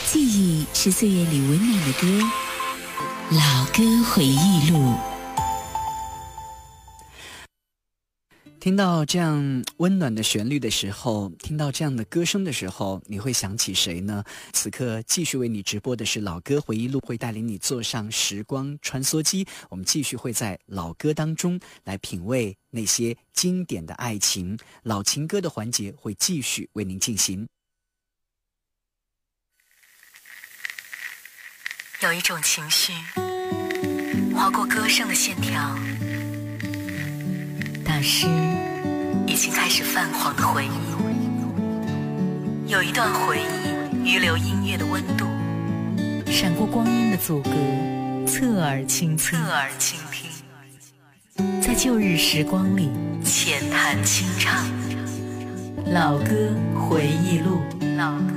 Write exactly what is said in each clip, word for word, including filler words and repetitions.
记忆是岁月里温暖的歌，老歌回忆录。 听到这样温暖的旋律的时候，听到这样的歌声的时候，你会想起谁呢？此刻继续为你直播的是老歌回忆录，会带领你坐上时光穿梭机，我们继续会在老歌当中来品味那些经典的爱情，老情歌的环节会继续为您进行。 有一种情绪划过歌声的线条，打湿已经开始泛黄的回忆。有一段回忆余留音乐的温度，闪过光阴的阻隔，侧耳倾听，侧耳倾听，在旧日时光里浅谈清唱。老歌回忆录，老歌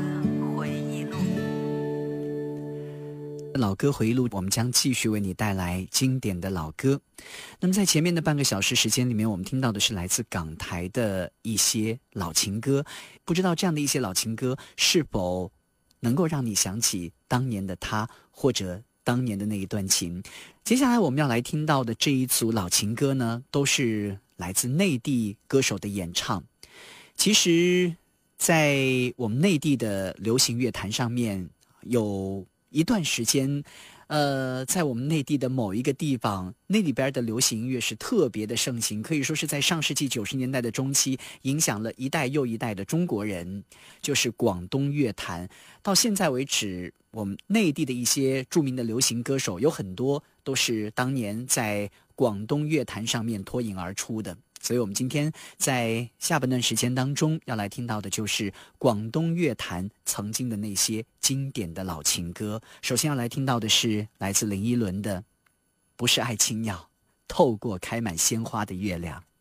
老歌回忆录，我们将继续为你带来经典的老歌。那么在前面的半个小时时间里面，我们听到的是来自港台的一些老情歌，不知道这样的一些老情歌是否能够让你想起当年的他，或者当年的那一段情。接下来我们要来听到的这一组老情歌呢，都是来自内地歌手的演唱。其实在我们内地的流行乐坛上面，有一段时间呃，在我们内地的某一个地方，那里边的流行音乐是特别的盛行，可以说是在上世纪九十年代的中期影响了一代又一代的中国人，就是广东乐坛。到现在为止，我们内地的一些著名的流行歌手有很多都是当年在广东乐坛上面脱颖而出的。所以我们今天在下半段时间当中要来听到的就是广东乐坛曾经的那些经典的老情歌。首先要来听到的是来自林依轮的《不是爱情鸟，透过开满鲜花的月亮》。